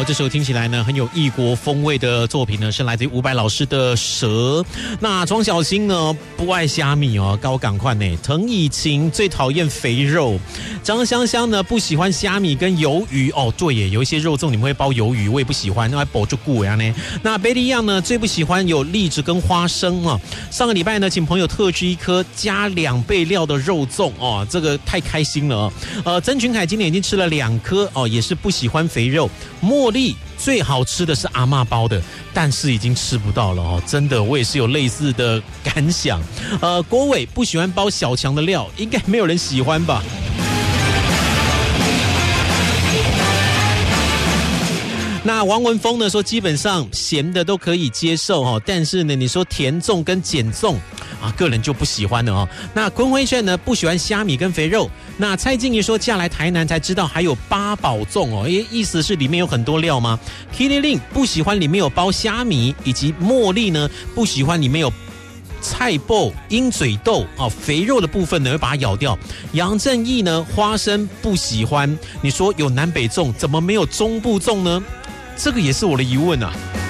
这首听起来呢很有异国风味的作品呢，是来自于伍佰老师的《蛇》。那庄小新呢不爱虾米哦，高赶快呢。滕以晴最讨厌肥肉，张香香呢不喜欢虾米跟鱿鱼哦，对耶，有一些肉粽你们会包鱿鱼，我也不喜欢，那还包住骨呀呢。那贝利样呢最不喜欢有栗子跟花生啊。上个礼拜呢，请朋友特制一颗加2倍料的肉粽哦，这个太开心了哦。曾群凯今年已经吃了2颗哦，也是不喜欢肥肉。茉莉最好吃的是阿嬷包的，但是已经吃不到了哦，真的，我也是有类似的感想。郭伟不喜欢包小强的料，应该没有人喜欢吧？那王文峰呢说，基本上咸的都可以接受哈，但是呢，你说甜粽跟碱粽啊，个人就不喜欢了哦。那坤辉炫呢不喜欢虾米跟肥肉。那蔡静怡说嫁来台南才知道还有八宝粽哦，意思是里面有很多料吗 ？Kitty Lin 不喜欢里面有包虾米，以及茉莉呢不喜欢里面有菜脯、鹰嘴豆啊，肥肉的部分呢会把它咬掉。杨正义呢花生不喜欢，你说有南北粽，怎么没有中部粽呢？这个也是我的疑问啊。